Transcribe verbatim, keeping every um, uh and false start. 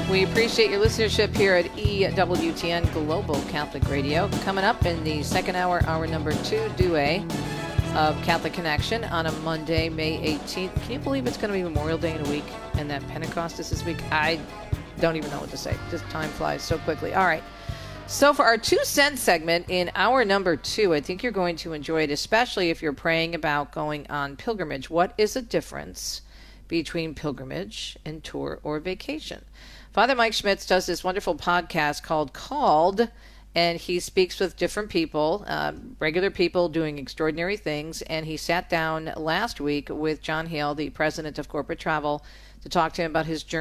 We appreciate your listenership here at E W T N Global Catholic Radio. Coming up in the second hour, hour number two, duet of Catholic Connection on a Monday, May eighteenth. Can you believe it's going to be Memorial Day in a week and that Pentecost is this week? I don't even know what to say. Just time flies so quickly. All right. So for our two cent segment in hour number two, I think you're going to enjoy it, especially if you're praying about going on pilgrimage. What is the difference between pilgrimage and tour or vacation? Father Mike Schmitz does this wonderful podcast called Called, and he speaks with different people, uh, regular people doing extraordinary things. And he sat down last week with John Hale, the president of Corporate Travel, to talk to him about his journey.